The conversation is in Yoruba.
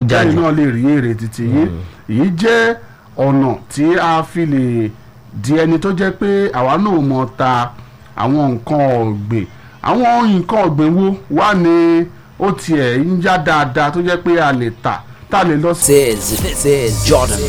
jáde náà lè rí èrè títí yìí jẹ́ ọ̀nà tí a fi lè di ẹni tó jẹ́ pé àwa náà mọ̀ ta àwọn nǹkan ọ̀gbìn wo wà ní ó tiẹ̀ ń já dáadáa tó jẹ́ pé a lè tà tá a lè lọ sí. This is Jordan